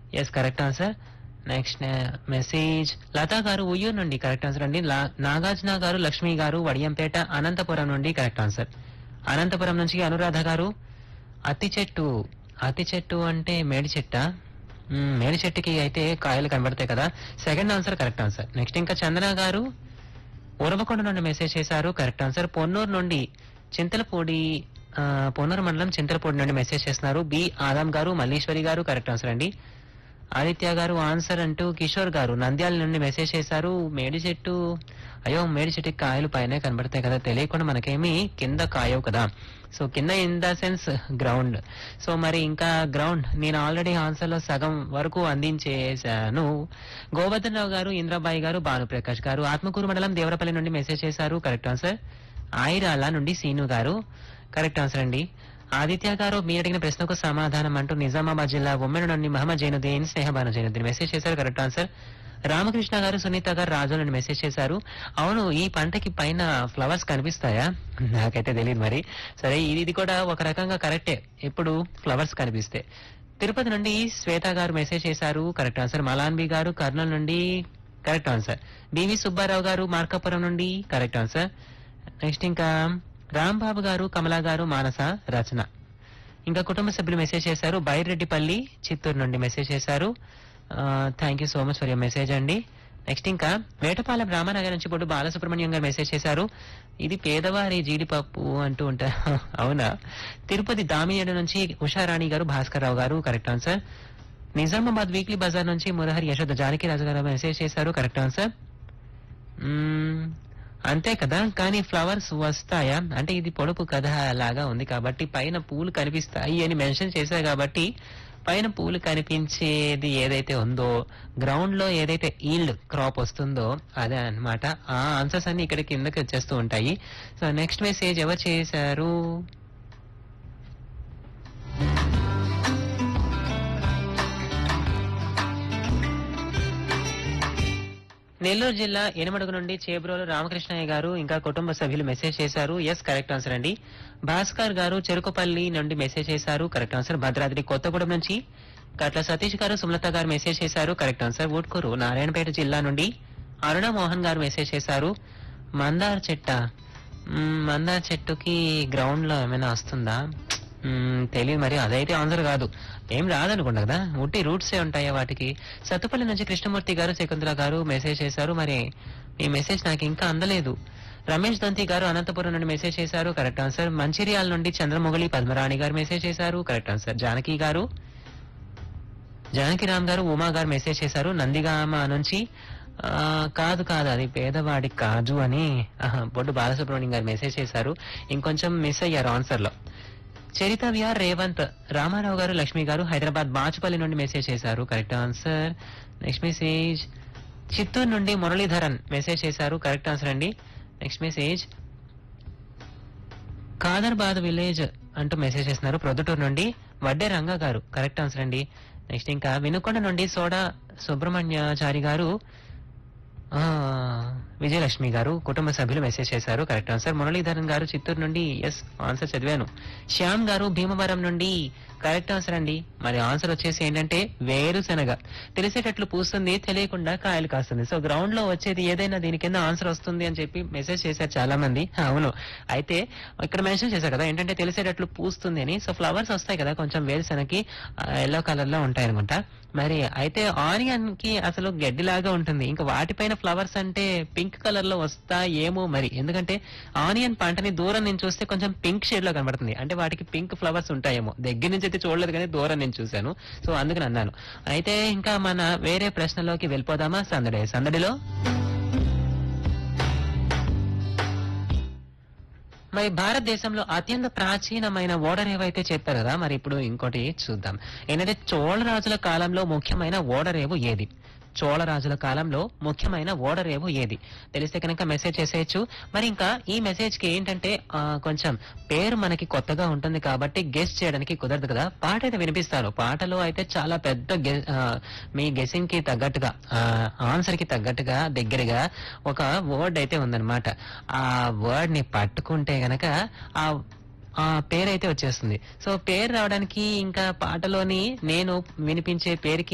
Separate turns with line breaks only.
Yes correct answer. Next message Lata గారు ఉయ్యూరు నుండి correct answer అండి. నాగార్జున గారు లక్ష్మి గారు వడియంపేట అనంతపురం నుండి కరెక్ట్ ఆన్సర్. అనంతపురం నుంచి అనురాధ గారు అతి చెట్టు అంటే మేడి చెట్టా? మేడి చెట్టుకి అయితే కాయలు కనబడతాయి కదా. Second answer correct answer. Next ఇంకా చందన గారు ఉరవకొండ నుండి మెసేజ్ చేశారు కరెక్ట్ ఆన్సర్. పొన్నూరు నుండి చింతలపూడి పొన్నూరు మండలం చింతలపూడి నుండి మెసేజ్ చేస్తున్నారు. బి ఆదాం గారు మల్లీశ్వరి గారు కరెక్ట్ ఆన్సర్ అండి. ఆదిత్య గారు ఆన్సర్ అంటూ కిషోర్ గారు నంద్యాల నుండి మెసేజ్ చేశారు. మేడి చెట్టుకి కాయలు పైనే కనబడతాయి కదా, తెలియకుండా మనకేమి కింద కాయవు కదా. సో కింద in the sense ground. So మరి ఇంకా గ్రౌండ్ నేను ఆల్రెడీ ఆన్సర్ లో సగం వరకు అందించేశాను. గోవర్ధన్ రావు గారు ఇంద్రాబాయి గారు భానుప్రకాష్ గారు ఆత్మకూరు మండలం దేవరపల్లి నుండి మెసేజ్ చేశారు కరెక్ట్ ఆన్సర్. ఆయిరాల నుండి సీను గారు కరెక్ట్ ఆన్సర్ అండి. ఆదిత్య గారు మీరు అడిగిన ప్రశ్నకు సమాధానం అంటూ నిజామాబాద్ జిల్లా ఉమ్మెడ నుండి మహమ్మద్ జైనుద్దీన్ స్నేహబాను జైనుద్దీన్ మెసేజ్ చేశారు కరెక్ట్ ఆన్సర్. రామకృష్ణ గారు సునీత గారు రాజు నుండి మెసేజ్ చేశారు. అవును, ఈ పంటకి పైన ఫ్లవర్స్ కనిపిస్తాయా? నాకైతే తెలియదు మరి. సరే, ఇది కూడా ఒక రకంగా కరెక్టే, ఎప్పుడు ఫ్లవర్స్ కనిపిస్తే. తిరుపతి నుండి శ్వేత గారు మెసేజ్ చేశారు కరెక్ట్ ఆన్సర్. మలాన్బి గారు కర్నూలు నుండి కరెక్ట్ ఆన్సర్. బివి సుబ్బారావు గారు మార్కాపురం నుండి కరెక్ట్ ఆన్సర్. నెక్స్ట్ ఇంకా రాంబాబు గారు కమలా గారు మానస రచన ఇంకా కుటుంబ సభ్యులు మెసేజ్ చేశారు. బైరెడ్డిపల్లి చిత్తూరు నుండి మెసేజ్ చేశారు. Thank you so much for your message అండి. నెక్స్ట్ ఇంకా వేటపాలెం రామానగర్ నుంచి బొడ్డు బాలసుబ్రహ్మణ్యం గారు మెసేజ్ చేశారు. ఇది పేదవారి జీడిపప్పు అంటూ ఉంటారు. అవునా? తిరుపతి దామినేడు నుంచి ఉషారాణి గారు భాస్కర్ రావు గారు correct answer. Nizamabad weekly Bazar నుంచి మురహరి యశోద జానకి రాజు గారు మెసేజ్ చేశారు కరెక్ట్ ఆన్సర్. అంతే కదా, కానీ ఫ్లవర్స్ వస్తాయా అంటే ఇది పొడుపు కథ లాగా ఉంది కాబట్టి పైన పూలు కనిపిస్తాయి అని మెన్షన్ చేశారు కాబట్టి పైన పూలు కనిపించేది ఏదైతే ఉందో గ్రౌండ్ లో ఏదైతే ఈల్డ్ క్రాప్ వస్తుందో అదే అన్నమాట. ఆ ఆన్సర్స్ అన్ని ఇక్కడ కిందకి వచ్చేస్తూ ఉంటాయి. సో నెక్స్ట్ మెసేజ్ ఎవరు చేశారు? నెల్లూరు జిల్లా ఎనమడుగు నుండి చేబ్రోలు రామకృష్ణయ్య గారు ఇంకా కుటుంబ సభ్యులు మెసేజ్ చేశారు. ఎస్ కరెక్ట్ ఆన్సర్ అండి. భాస్కర్ గారు చెరుకుపల్లి నుండి మెసేజ్ చేశారు కరెక్ట్ ఆన్సర్. భద్రాద్రి కొత్తగూడెం నుంచి కట్ల సతీష్ గారు సుమలత గారు మెసేజ్ చేశారు కరెక్ట్ ఆన్సర్. ఊట్కూరు నారాయణపేట జిల్లా నుండి అరుణ మోహన్ గారు మెసేజ్ చేశారు. మందార చెట్టుకి గ్రౌండ్ లో ఏమైనా వస్తుందా? తెలియదు మరి, అదైతే ఆన్సర్ కాదు. ఏం రాదనుకుంటా కదా, ఉట్టి రూట్సే ఉంటాయా వాటికి. సత్తుపల్లి నుంచి కృష్ణమూర్తి గారు శకుంతల గారు మెసేజ్ చేశారు. మరి ఈ మెసేజ్ నాకు ఇంకా అందలేదు. రమేష్ దంతి గారు అనంతపురం నుండి మెసేజ్ చేశారు కరెక్ట్ ఆన్సర్. మంచిర్యాల నుండి చంద్రమొగలి పద్మరాణి గారు మెసేజ్ చేశారు కరెక్ట్ ఆన్సర్. జానకిరామ్ గారు ఉమా గారు మెసేజ్ చేశారు. నందిగామ నుంచి కాదు అది పేదవాడి కాజు అని బొడ్డు బాలసుబ్రహ్మణ్యం గారు మెసేజ్ చేశారు. ఇంకొంచెం మిస్ అయ్యారు ఆన్సర్ లో. చరిత విఆర్ రేవంత్ రామారావు గారు లక్ష్మి గారు హైదరాబాద్ బాచుపల్లి నుండి మెసేజ్ చేశారు correct answer. Next message Chittoor నుండి మురళీధరన్ మెసేజ్ చేశారు కరెక్ట్ ఆన్సర్ అండి. నెక్స్ట్ మెసేజ్ కాదర్బాద్ విలేజ్ అంటూ మెసేజ్ చేస్తున్నారు ప్రొద్దుటూరు నుండి వడ్డే రంగా గారు కరెక్ట్ ఆన్సర్ అండి. నెక్స్ట్ ఇంకా వినుకొండ నుండి సోడా సుబ్రహ్మణ్యాచారి గారు విజయలక్ష్మి గారు కుటుంబ సభ్యులు మెసేజ్ చేశారు కరెక్ట్ ఆన్సర్. మురళీధరన్ గారు చిత్తూరు నుండి ఎస్ ఆన్సర్ చదివాను. శ్యామ్ గారు భీమవరం నుండి కరెక్ట్ ఆన్సర్ అండి. మరి ఆన్సర్ వచ్చేసి ఏంటంటే వేరుశనగ. తెలిసేటట్లు పూస్తుంది, తెలియకుండా కాయలు కాస్తుంది. సో గ్రౌండ్ లో వచ్చేది ఏదైనా దీని కింద ఆన్సర్ వస్తుంది అని చెప్పి మెసేజ్ చేశారు చాలా మంది. అవును, అయితే ఇక్కడ మెన్షన్ చేశారు కదా ఏంటంటే తెలిసేటట్లు పూస్తుంది అని. సో ఫ్లవర్స్ వస్తాయి కదా కొంచెం వేరుశనగకి ఎల్లో కలర్ లో ఉంటాయి అనమాట. మరి అయితే ఆనియన్ కి అసలు గడ్డిలాగా ఉంటుంది, ఇంకా వాటిపైన ఫ్లవర్స్ అంటే పింక్ కలర్ లో వస్తాయేమో మరి. ఎందుకంటే ఆనియన్ పంటని దూరం నుంచి చూస్తే కొంచెం పింక్ షేడ్ లో కనబడుతుంది, అంటే వాటికి పింక్ ఫ్లవర్స్ ఉంటాయేమో. దగ్గర నుంచి అయితే చూడలేదు కానీ దూరం నుంచి చూశాను, సో అందుకని అన్నాను. అయితే ఇంకా మన వేరే ప్రశ్నలోకి వెళ్ళిపోదామా? సందడిలో మరి భారతదేశంలో అత్యంత ప్రాచీనమైన ఓడర్ ఏవైతే చెప్పారు కదా, మరి ఇప్పుడు ఇంకోటి చూద్దాం. ఏంటంటే చోళరాజుల కాలంలో ముఖ్యమైన ఓడరేవు ఏది? చోళరాజుల కాలంలో ముఖ్యమైన ఓడరేవు ఏది? తెలిస్తే కనుక మెసేజ్ చేసేయచ్చు. మరి ఇంకా ఈ మెసేజ్ కి ఏంటంటే కొంచెం పేరు మనకి కొత్తగా ఉంటుంది కాబట్టి గెస్ చేయడానికి కుదరదు కదా. పాట అయితే వినిపిస్తారు. పాటలో అయితే చాలా పెద్ద మీ గెసింగ్ కి తగ్గట్టుగా ఆన్సర్ కి తగ్గట్టుగా దగ్గరగా ఒక వర్డ్ అయితే ఉందన్నమాట. ఆ వర్డ్ ని పట్టుకుంటే గనక ఆ పేరైతే వచ్చేస్తుంది. సో పేరు రావడానికి ఇంకా పాటలోని నేను వినిపించే పేరుకి